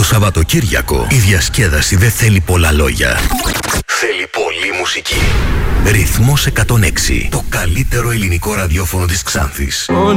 Σαββατοκύριακο η διασκέδαση δεν θέλει πολλά λόγια. Θέλει πολλή μουσική. Ρυθμός 106. Το καλύτερο ελληνικό ραδιόφωνο της Ξάνθης.